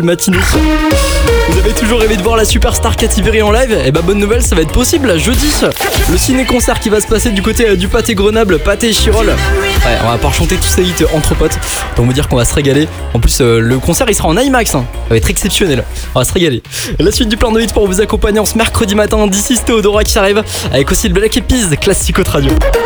matinée. Vous avez toujours rêvé de voir la superstar Katy Perry en live? Et bah bonne nouvelle, ça va être possible là, jeudi. Le ciné-concert qui va se passer du côté du Pâté Grenoble, Pâté et Chirol. Ouais, on va pouvoir chanter tous ces hits entre potes. Pour vous dire qu'on va se régaler. En plus, le concert il sera en IMAX. Ça va être exceptionnel. On va se régaler. La suite du plan de hits pour vous accompagner en ce mercredi matin. D'ici, c'est Théodora qui arrive. Avec aussi le Black Eyed Peas, classique autre radio.